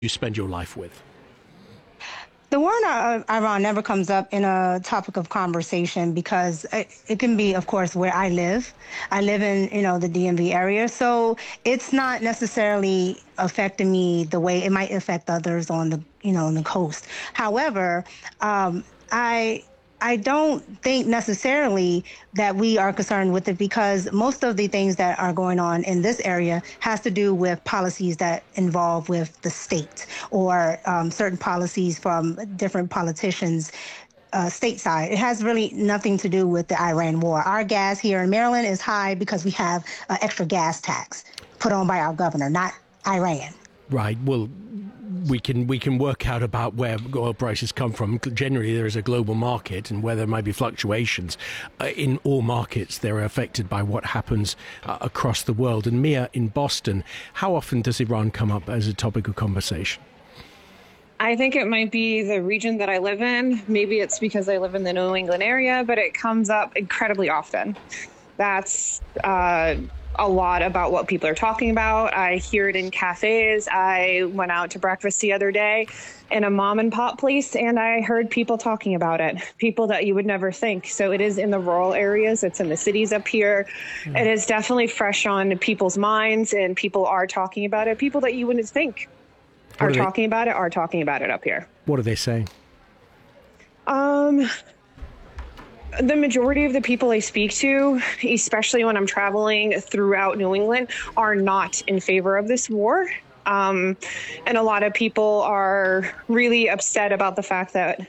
you spend your life with? The war in Iran never comes up in a topic of conversation because it can be, of course, where I live. I live in, the DMV area. So it's not necessarily affecting me the way it might affect others on on the coast. However, I I don't think necessarily that we are concerned with it because most of the things that are going on in this area has to do with policies that involve with the state or certain policies from different politicians stateside. It has really nothing to do with the Iran war. Our gas here in Maryland is high because we have an extra gas tax put on by our governor, not Iran. Right. Well, we can work out about where oil prices come from. Generally, there is a global market, and where there might be fluctuations in all markets, they're affected by what happens across the world. And Mia, in Boston, how often does Iran come up as a topic of conversation? I think it might be the region that I live in. Maybe it's because I live in the New England area, but it comes up incredibly often. That's a lot about what people are talking about. I hear it in cafes. I went out to breakfast the other day in a mom and pop place, and I heard people talking about it, people that you would never think. So it is in the rural areas. It's in the cities up here. It is definitely fresh on people's minds, and people are talking about it. People that you wouldn't think are talking about it up here. What are they saying? The majority of the people I speak to, especially when I'm traveling throughout New England, are not in favor of this war. And a lot of people are really upset about the fact that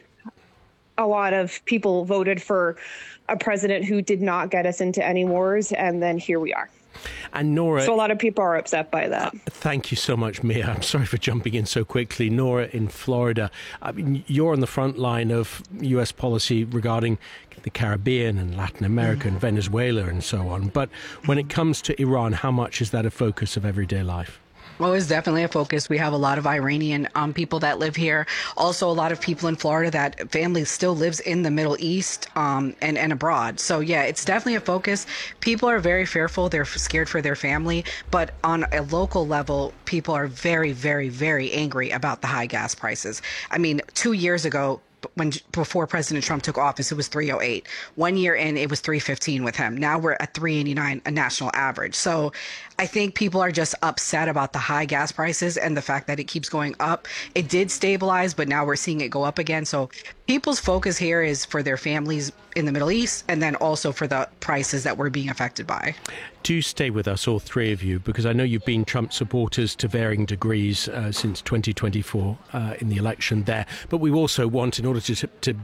a lot of people voted for a president who did not get us into any wars. And then here we are. And Nora, so a lot of people are upset by that. Thank you so much, Mia. I'm sorry for jumping in so quickly. Nora in Florida, I mean, you're on the front line of U.S. policy regarding the Caribbean and Latin America and Venezuela and so on. But when it comes to Iran, how much is that a focus of everyday life? Well, it's definitely a focus. We have a lot of Iranian people that live here. Also, a lot of people in Florida that family still lives in the Middle East and abroad. So, yeah, it's definitely a focus. People are very fearful. They're scared for their family. But on a local level, people are very, very, very angry about the high gas prices. I mean, 2 years ago, before President Trump took office, it was 308. 1 year in, it was 315 with him. Now we're at 389, a national average. So I think people are just upset about the high gas prices and the fact that it keeps going up. It did stabilize, but now we're seeing it go up again. So people's focus here is for their families in the Middle East and then also for the prices that we're being affected by. Do stay with us, all three of you, because I know you've been Trump supporters to varying degrees since 2024 in the election there. But we also want, in order to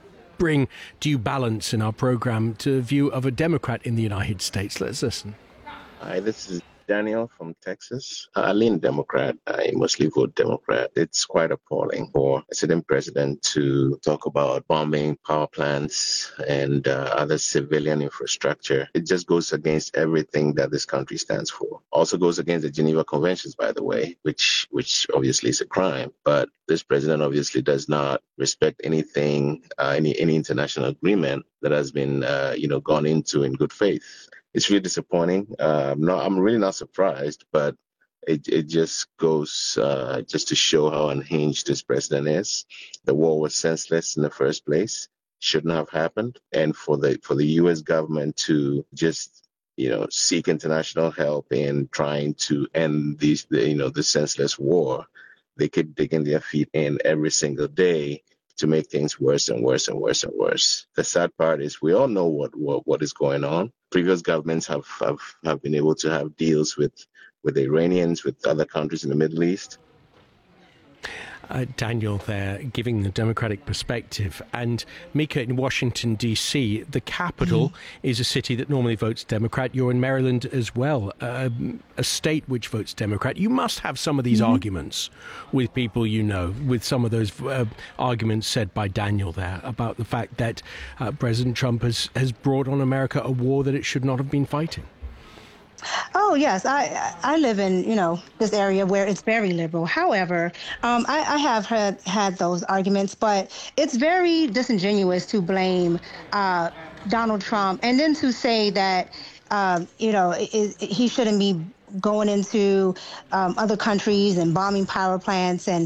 bring due balance in our program, to the view of a Democrat in the United States. Let's listen. Hi, this is Daniel from Texas. I lean Democrat. I mostly vote Democrat. It's quite appalling for a sitting president to talk about bombing power plants and other civilian infrastructure. It just goes against everything that this country stands for. Also goes against the Geneva Conventions, by the way, which obviously is a crime. But this president obviously does not respect anything, any international agreement that has been, gone into in good faith. It's really disappointing. I'm really not surprised, but it just goes just to show how unhinged this president is. The war was senseless in the first place; shouldn't have happened. And for the U.S. government to just seek international help in trying to end the senseless war, they keep digging their feet in every single day to make things worse and worse and worse and worse. The sad part is we all know what is going on. Previous governments have been able to have deals with the Iranians, with other countries in the Middle East. Daniel there, giving the Democratic perspective. And Mika, in Washington, D.C., the capital is a city that normally votes Democrat. You're in Maryland as well, a state which votes Democrat. You must have some of these arguments with people with some of those arguments said by Daniel there about the fact that President Trump has brought on America a war that it should not have been fighting. Oh, yes. I live in, this area where it's very liberal. However, I have had those arguments, but it's very disingenuous to blame Donald Trump and then to say that, he shouldn't be going into other countries and bombing power plants and